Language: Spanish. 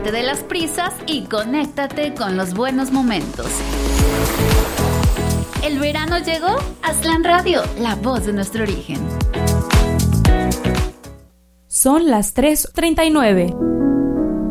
Olvídate de las prisas y conéctate con los buenos momentos. ¿El verano llegó? Aztlán Radio, la voz de nuestro origen. Son las 3:39.